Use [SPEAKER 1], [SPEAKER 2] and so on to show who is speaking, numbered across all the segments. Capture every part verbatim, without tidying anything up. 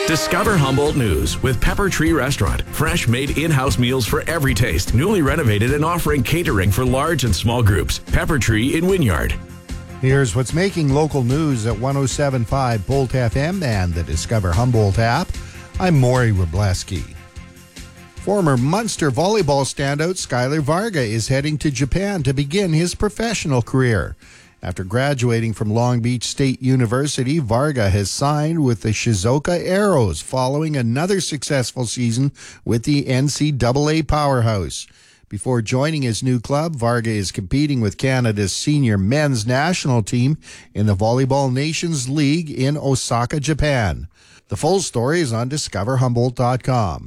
[SPEAKER 1] Discover Humboldt News with Pepper Tree Restaurant. Fresh made in-house meals for every taste. Newly renovated and offering catering for large and small groups. Pepper Tree in Wynyard.
[SPEAKER 2] Here's what's making local news at one oh seven point five Bolt F M and the Discover Humboldt app. I'm Maury Wrobleski. Former Munster volleyball standout Skylar Varga is heading to Japan to begin his professional career. After graduating from Long Beach State University, Varga has signed with the Shizuoka Arrows following another successful season with the N C double A powerhouse. Before joining his new club, Varga is competing with Canada's senior men's national team in the Volleyball Nations League in Osaka, Japan. The full story is on discover humboldt dot com.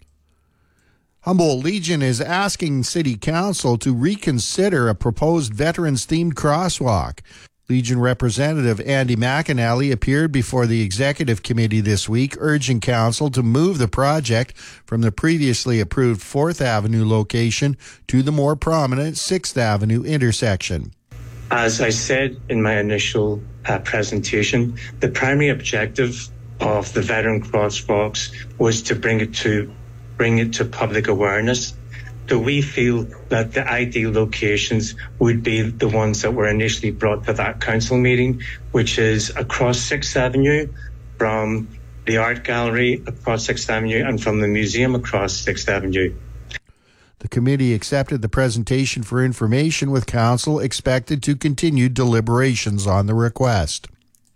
[SPEAKER 2] Humboldt Legion is asking City Council to reconsider a proposed veterans-themed crosswalk. Legion Representative Andy McAnally appeared before the Executive Committee this week, urging Council to move the project from the previously approved fourth Avenue location to the more prominent sixth Avenue intersection.
[SPEAKER 3] As I said in my initial uh, presentation, the primary objective of the veteran crosswalks was to bring it to bring it to public awareness. So we feel that the ideal locations would be the ones that were initially brought to that council meeting, which is across sixth Avenue, from the art gallery across sixth Avenue, and from the museum across sixth Avenue.
[SPEAKER 2] The committee accepted the presentation for information, with council expected to continue deliberations on the request.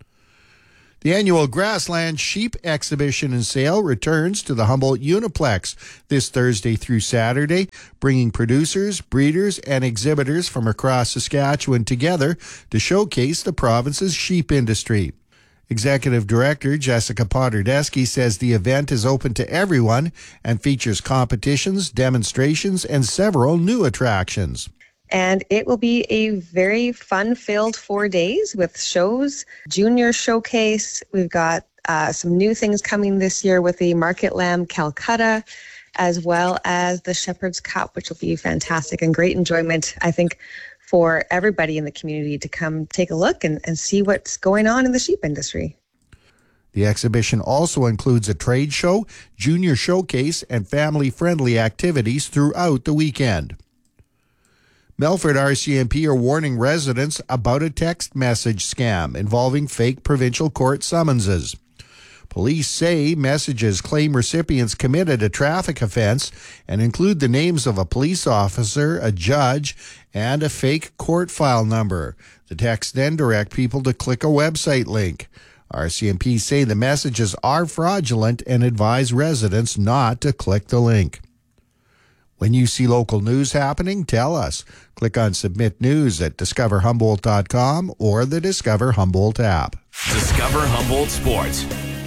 [SPEAKER 2] The annual Grassland Sheep Exhibition and Sale returns to the Humboldt Uniplex this Thursday through Saturday, bringing producers, breeders, and exhibitors from across Saskatchewan together to showcase the province's sheep industry. Executive Director Jessica Potter-Desky says the event is open to everyone and features competitions, demonstrations, and several new attractions.
[SPEAKER 4] And it will be a very fun-filled four days with shows, junior showcase. We've got uh, some new things coming this year with the Market Lamb Calcutta, as well as the Shepherd's Cup, which will be fantastic and great enjoyment, I think, for everybody in the community to come take a look and, and see what's going on in the sheep industry.
[SPEAKER 2] The exhibition also includes a trade show, junior showcase, and family-friendly activities throughout the weekend. Melfort R C M P are warning residents about a text message scam involving fake provincial court summonses. Police say messages claim recipients committed a traffic offense and include the names of a police officer, a judge, and a fake court file number. The texts then direct people to click a website link. R C M P say the messages are fraudulent and advise residents not to click the link. When you see local news happening, tell us. Click on Submit News at discover humboldt dot com or the Discover Humboldt app.
[SPEAKER 1] Discover Humboldt Sports.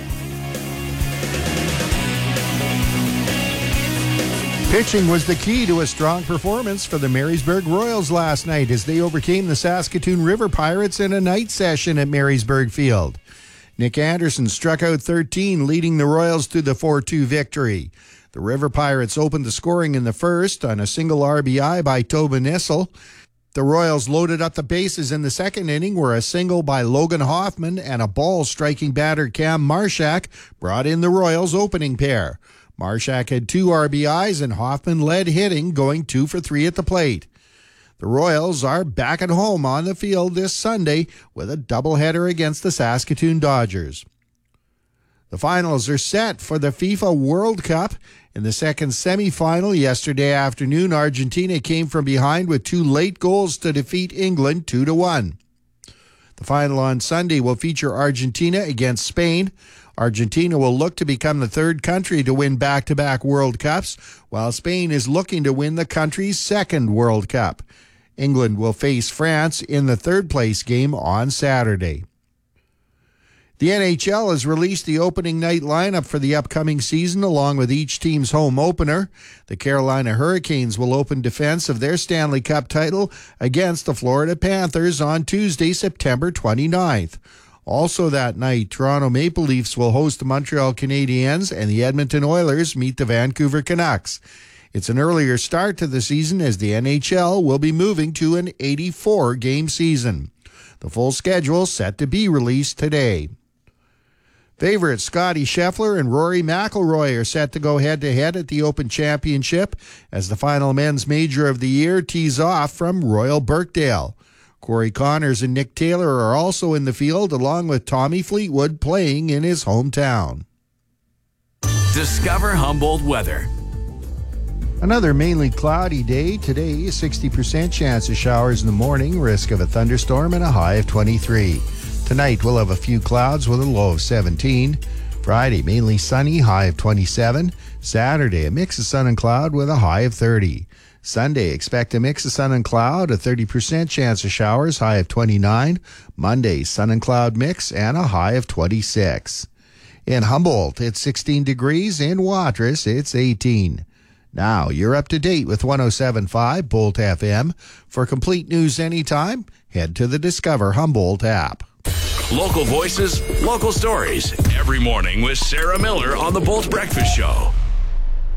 [SPEAKER 2] Pitching was the key to a strong performance for the Marysburg Royals last night as they overcame the Saskatoon River Pirates in a night session at Marysburg Field. Nick Anderson struck out thirteen, leading the Royals to the four two victory. The River Pirates opened the scoring in the first on a single R B I by Tobin Issel. The Royals loaded up the bases in the second inning where a single by Logan Hoffman and a ball-striking batter Cam Marshak brought in the Royals' opening pair. Marshak had two R B Is and Hoffman led hitting, going two for three at the plate. The Royals are back at home on the field this Sunday with a doubleheader against the Saskatoon Dodgers. The finals are set for the FIFA World Cup. In the second semifinal yesterday afternoon, Argentina came from behind with two late goals to defeat England two to one. The final on Sunday will feature Argentina against Spain. Argentina will look to become the third country to win back-to-back World Cups, while Spain is looking to win the country's second World Cup. England will face France in the third-place game on Saturday. The N H L has released the opening night lineup for the upcoming season along with each team's home opener. The Carolina Hurricanes will open defense of their Stanley Cup title against the Florida Panthers on Tuesday, September twenty-ninth. Also that night, Toronto Maple Leafs will host the Montreal Canadiens and the Edmonton Oilers meet the Vancouver Canucks. It's an earlier start to the season as the N H L will be moving to an eighty-four game season. The full schedule set to be released today. Favorites Scotty Scheffler and Rory McIlroy are set to go head-to-head at the Open Championship as the final men's major of the year tees off from Royal Birkdale. Corey Connors and Nick Taylor are also in the field, along with Tommy Fleetwood playing in his hometown.
[SPEAKER 1] Discover Humboldt weather.
[SPEAKER 2] Another mainly cloudy day today, sixty percent chance of showers in the morning, risk of a thunderstorm and a high of twenty-three. Tonight we'll have a few clouds with a low of seventeen. Friday mainly sunny, high of twenty-seven. Saturday a mix of sun and cloud with a high of thirty. Sunday expect a mix of sun and cloud, a thirty percent chance of showers, high of twenty-nine. Monday sun and cloud mix and a high of twenty-six. In Humboldt it's sixteen degrees, in Watrous it's eighteen. Now you're up to date with one oh seven point five Bolt F M. For complete news anytime, head to the Discover Humboldt app.
[SPEAKER 1] Local voices, local stories. Every morning with Sarah Miller on the Bolt Breakfast Show.